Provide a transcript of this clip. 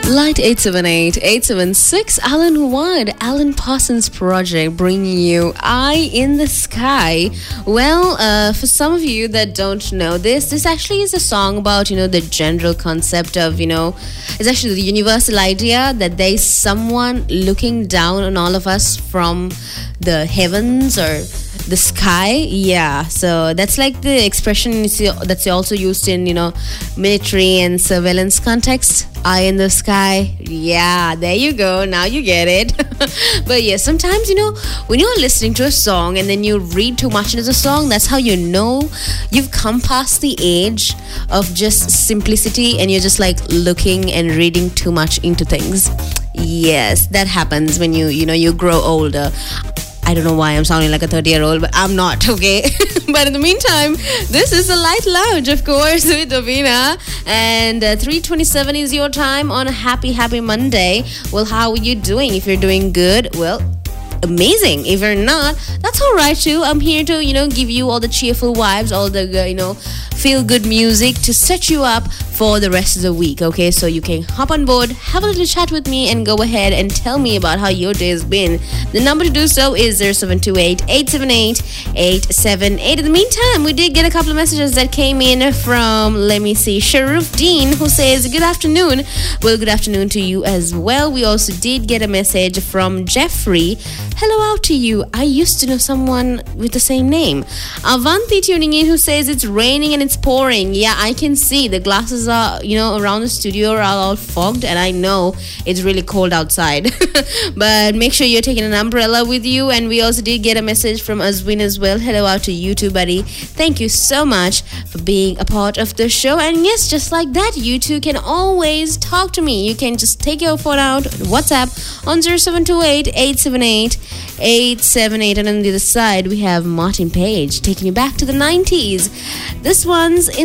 Light 878-876, Alan Ward, Alan Parsons Project, bringing you Eye in the Sky. Well, for some of you that don't know this actually is a song about, the general concept of, it's actually the universal idea that there's someone looking down on all of us from the heavens or the sky. Yeah, so that's like the expression that's also used in military and surveillance context. Eye in the sky. Yeah, there you go, now you get it. But yeah, sometimes when you're listening to a song and then you read too much into the song, that's how you know you've come past the age of just simplicity and you're just like looking and reading too much into things. Yes, that happens when you grow older. I don't know why I'm sounding like a 30-year-old, but I'm not, okay? But in the meantime, this is the Light Lounge, of course, with Davina. And 3:27 is your time on a happy Monday. Well, how are you doing? If you're doing good, well, amazing. If you're not, that's all right too. I'm here to, give you all the cheerful vibes, all the, feel-good music to set you up for the rest of the week, okay? So you can hop on board, have a little chat with me, and go ahead and tell me about how your day has been. The number to do so is 0728-878-878. In the meantime, we did get a couple of messages that came in from, let me see, Sharif Dean, who says, good afternoon. Well, good afternoon to you as well. We also did get a message from Jeffrey. Hello out to you. I used to know someone with the same name. Avanti tuning in, who says it's raining and it's pouring. Yeah, I can see the glasses are, around the studio are all fogged, and I know it's really cold outside. But make sure you're taking an umbrella with you. And we also did get a message from Azwin as well. Hello out to you too, buddy. Thank you so much for being a part of the show. And yes, just like that, you two can always talk to me. You can just take your phone out, WhatsApp on 0728-878-878. And on the other side, we have Martin Page taking you back to the 90s. This one's in